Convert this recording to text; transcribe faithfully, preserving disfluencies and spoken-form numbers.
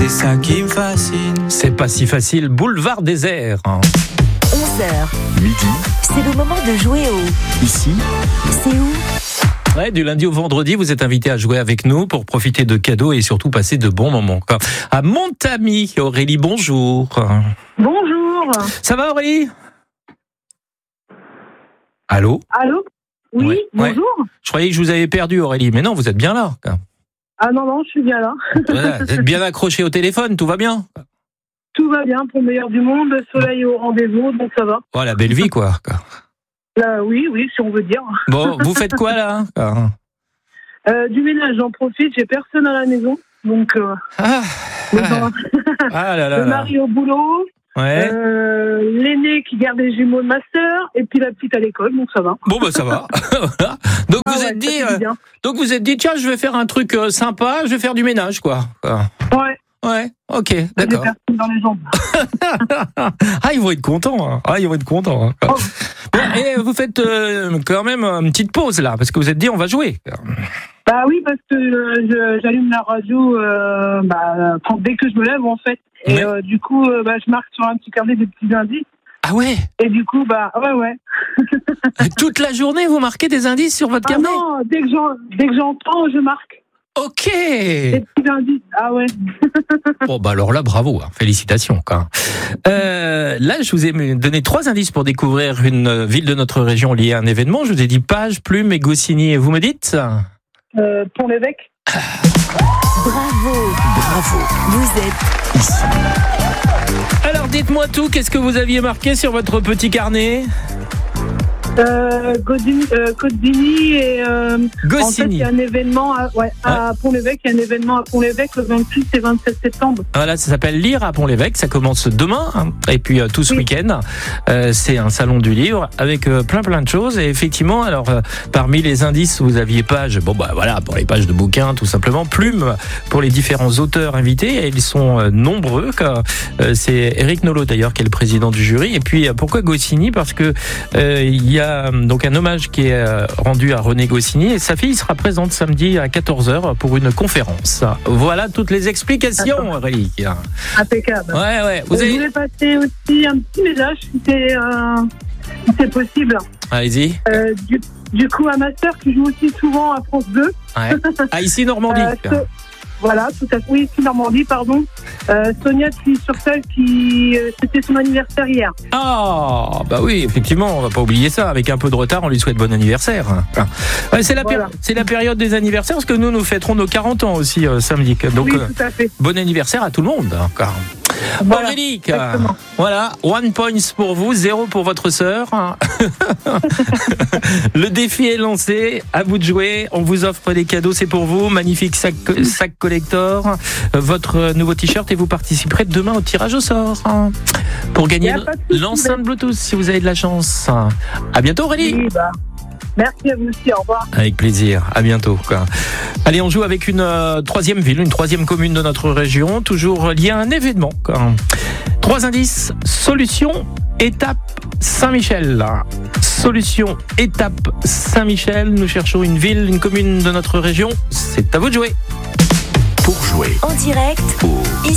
c'est ça qui me fascine. C'est pas si facile, boulevard désert. onze heures, Midi, c'est le moment de jouer au ici, C'est où ? Ouais, du lundi au vendredi, vous êtes invité à jouer avec nous pour profiter de cadeaux et surtout passer de bons moments. Quoi. À Montamy, Aurélie, bonjour. Bonjour. Ça va Aurélie ? Allô ? Allô ? Oui, Ouais, ouais. bonjour. Je croyais que je vous avais perdu Aurélie, mais non, vous êtes bien là. Quoi. Ah non, non, je suis bien là. Voilà, vous êtes bien accroché au téléphone, tout va bien ? Tout va bien pour le meilleur du monde, le soleil est au rendez-vous, donc ça va. Oh, la belle vie, quoi. quoi. Là, oui, oui, si on veut dire. Bon, vous faites quoi là ? Euh, du ménage, j'en profite, j'ai personne à la maison, donc euh, Ah, le, ah, ah là là le là. mari au boulot, Ouais. euh, l'aîné qui garde les jumeaux de ma sœur, et puis la petite à l'école, donc ça va. Bon bah ça va. Voilà. Donc Ah vous ouais, êtes ça dit, fait du euh, bien. donc vous êtes dit tiens je vais faire un truc euh, sympa, je vais faire du ménage quoi. Quoi. Ouais, Ouais, ok, j'ai d'accord. personne dans les jambes. Ah ils vont être contents. Hein. Ah ils vont être contents. Hein. Oh. Bon, et vous faites euh, quand même une petite pause là parce que vous êtes dit on va jouer. Bah oui, parce que euh, je- j'allume la radio euh, bah, quand, dès que je me lève en fait. Et Ouais. euh, du coup, euh, bah, je marque sur un petit carnet des petits indices. Ah ouais. Et du coup, bah ouais, ouais. Toute la journée vous marquez des indices sur votre Ah carnet. non, dès que, j'en- dès que j'entends, je marque Ok. des petits indices. Ah ouais. Bon bah alors là bravo, hein. Félicitations quoi. Euh, là je vous ai donné trois indices pour découvrir une ville de notre région liée à un événement. Je vous ai dit Page, Plume et Goscinny. Et vous me dites ? Euh, pour l'évêque. Bravo, bravo, vous êtes ici, Alors dites-moi tout, qu'est-ce que vous aviez marqué sur votre petit carnet ? Euh, Godini, euh, Godini et euh, en fait, il Goscinny. y a un événement à, ouais, à Pont-l'Évêque. Il y a un événement à Pont-l'Évêque le vingt-six et vingt-sept septembre. Voilà, ça s'appelle Lire à Pont-l'Évêque, ça commence demain hein, et puis euh, tout ce Oui. week-end. Euh, c'est un salon du livre avec euh, plein plein de choses et effectivement, alors euh, parmi les indices, vous aviez Page, bon bah voilà, pour les pages de bouquins tout simplement, Plume pour les différents auteurs invités, et ils sont euh, nombreux. Quoi. Euh, c'est Éric Nolot d'ailleurs qui est le président du jury. Et puis euh, pourquoi Goscinny ? Parce que euh, il y a euh, donc un hommage qui est euh, rendu à René Goscinny et sa fille sera présente samedi à quatorze heures pour une conférence. Voilà toutes les explications, Aurélie. Impeccable. Ouais, ouais. Vous Je avez... voulais passer aussi un petit message si c'est euh, si c'est possible. Allez-y. Euh, du, du coup, à ma sœur qui joue aussi souvent à France deux. Ouais. Ah, ici, Normandie. Euh, so- Voilà, tout à fait. Oui, ici Normandie, pardon. Euh, Sonia qui sur celle qui euh, c'était son anniversaire hier. Ah, bah oui, effectivement, on va pas oublier ça. Avec un peu de retard, on lui souhaite bon anniversaire. Ouais, c'est la, péri- Voilà. c'est la période des anniversaires, parce que nous, nous fêterons nos quarante ans aussi euh, samedi. Donc, oui, euh, tout à fait. bon anniversaire à tout le monde. Encore. Voilà, Aurélie, exactement. voilà, one points pour vous, zéro pour votre sœur. Le défi est lancé, à vous de jouer. On vous offre des cadeaux, c'est pour vous. Magnifique sac, sac collector, votre nouveau t-shirt et vous participerez demain au tirage au sort pour gagner Y a pas de souci, l'enceinte Bluetooth si vous avez de la chance. À bientôt Aurélie. Oui, bah, merci à vous aussi, au revoir. Avec plaisir, à bientôt. Quoi. Allez, on joue avec une euh, troisième ville, une troisième commune de notre région, toujours liée à un événement. Quoi. Trois indices, solution, étape Saint-Michel. Solution, étape Saint-Michel. Nous cherchons une ville, une commune de notre région. C'est à vous de jouer. pour jouer en direct au ici.